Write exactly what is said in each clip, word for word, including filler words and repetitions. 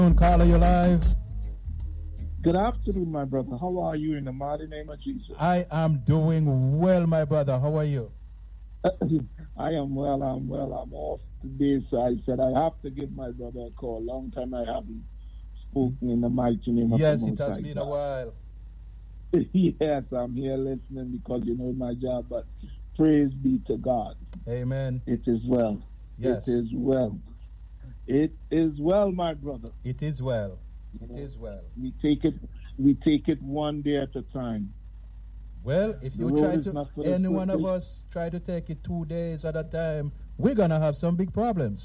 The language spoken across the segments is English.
Caller, you live. Good afternoon, my brother. How are you in the mighty name of Jesus? I am doing well, my brother. How are you? I am well, I'm well. I'm off today, so I said I have to give my brother a call. Long time I haven't spoken in the mighty name of Yes, the it Most has High been God. a while. Yes, I'm here listening because you know my job, but praise be to God. Amen. It is well. Yes. It is well. It is well, my brother. It is well. It is well. We take it we take it one day at a time. Well, if The you road try is to, not for the any one of swift. us try to take it two days at a time, we're going to have some big problems.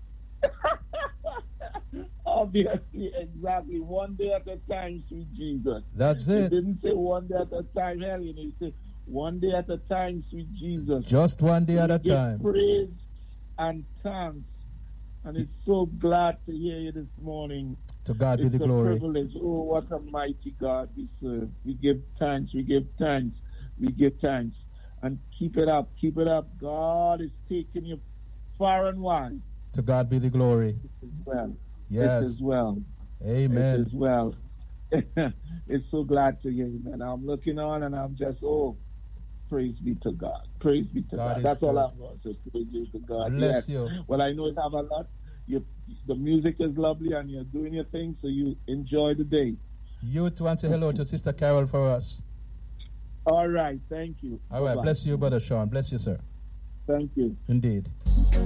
Obviously, exactly. One day at a time, sweet Jesus. That's He it. didn't say one day at a time, hell, you know, he said one day at a time, sweet Jesus. Just one day at a We give time. praise and thanks. And it's so glad to hear you this morning. To God be It's the a glory. privilege. Oh, what a mighty God we serve. We give thanks, we give thanks, we give thanks. And keep it up, keep it up. God is taking you far and wide. To God be the glory. It is well. Yes. It is well. Amen. It is well. It's so glad to hear you, man. I'm looking on and I'm just, oh, praise be to God. Praise be to God God. is That's all good. I'm going to say. Praise be to God. Bless Yes. you. Well, I know you have a lot. You, the music is lovely and you're doing your thing, so you enjoy the day. You too, and say hello to Sister Carol for us. All right. Thank you. All right. Bye-bye. Bless you, Brother Sean. Bless you, sir. Thank you. Indeed.